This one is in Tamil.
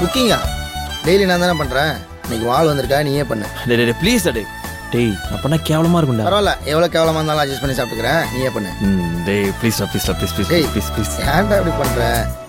குக்கிங்கா? டெய்லி நான் தானே பண்ணுறேன். இன்னைக்கு வாள் வந்திருக்கா, நீயே பண்ணு. டே ப்ளீஸ் டே. டேய் அப்பனா கேவலமாக இருக்கும்டா. பரவாயில்ல, எவ்வளோ கேவலமாக இருந்தாலும் அட்ஜஸ்ட் பண்ணி சாப்பிட்டுக்கிறேன். நீயே பண்ணு. டேய் ப்ளீஸ் ப்ளீஸ் ப்ளீஸ் ப்ளீஸ் டேய் ப்ளீஸ் ப்ளீஸ். ஏன்டா இப்படி பண்ணுற?